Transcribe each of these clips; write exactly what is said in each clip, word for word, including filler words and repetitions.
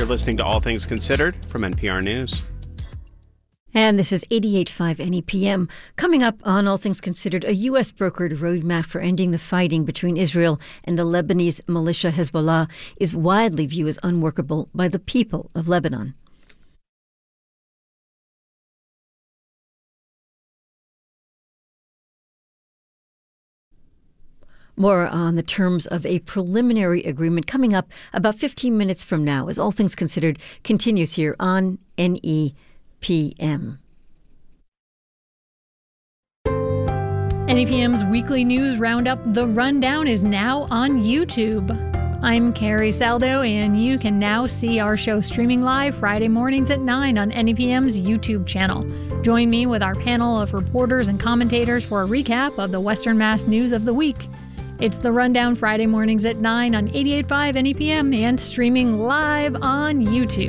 You're listening to All Things Considered from N P R News. And this is eighty-eight point five N E P M. Coming up on All Things Considered, a U S-brokered roadmap for ending the fighting between Israel and the Lebanese militia Hezbollah is widely viewed as unworkable by the people of Lebanon. More on the terms of a preliminary agreement coming up about fifteen minutes from now as All Things Considered continues here on N E P M. N E P M's weekly news roundup, The Rundown, is now on YouTube. I'm Carrie Saldo, and you can now see our show streaming live Friday mornings at nine on N E P M's YouTube channel. Join me with our panel of reporters and commentators for a recap of the Western Mass news of the week. It's The Rundown Friday mornings at nine on eighty-eight point five N E P M and streaming live on YouTube.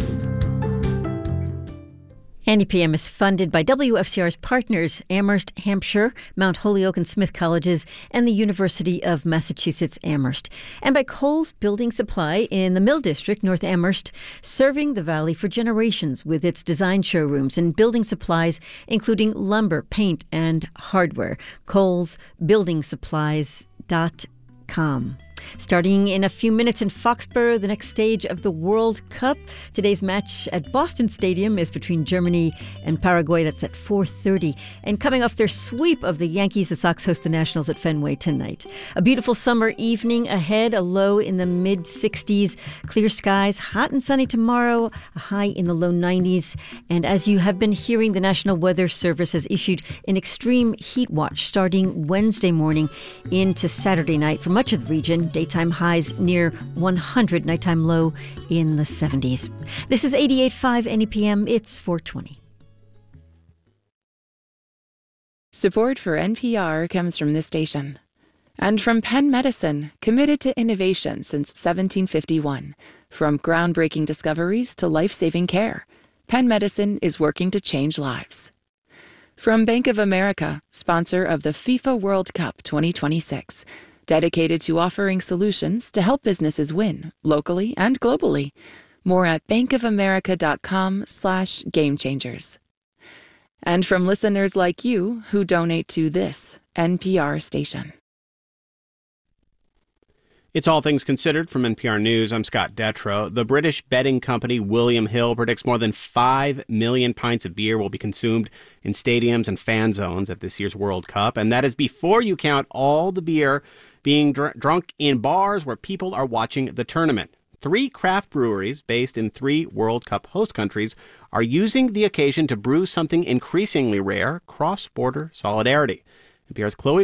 N E P M is funded by W F C R's partners, Amherst, Hampshire, Mount Holyoke and Smith Colleges, and the University of Massachusetts Amherst, and by Kohl's Building Supply in the Mill District, North Amherst, serving the valley for generations with its design showrooms and building supplies, including lumber, paint, and hardware. Kohl's Building Supplies dot com. Starting in a few minutes in Foxborough, the next stage of the World Cup. Today's match at Boston Stadium is between Germany and Paraguay. That's at four thirty. And coming off their sweep of the Yankees, the Sox host the Nationals at Fenway tonight. A beautiful summer evening ahead, a low in the mid sixties. Clear skies, hot and sunny tomorrow, a high in the low nineties. And as you have been hearing, the National Weather Service has issued an extreme heat watch starting Wednesday morning into Saturday night for much of the region. Daytime highs near one hundred, nighttime low in the seventies. This is eighty-eight point five N E P M. It's four twenty. Support for N P R comes from this station. And from Penn Medicine, committed to innovation since seventeen fifty-one. From groundbreaking discoveries to life-saving care, Penn Medicine is working to change lives. From Bank of America, sponsor of the FIFA World Cup twenty twenty-six. Dedicated to offering solutions to help businesses win, locally and globally. More at bankofamerica.com slash game changers. And from listeners like you who donate to this N P R station. It's All Things Considered from N P R News. I'm Scott Detrow. The British betting company William Hill predicts more than five million pints of beer will be consumed in stadiums and fan zones at this year's World Cup. And that is before you count all the beer being dr- drunk in bars where people are watching the tournament. Three craft breweries based in three World Cup host countries are using the occasion to brew something increasingly rare, cross-border solidarity. N P R's Chloe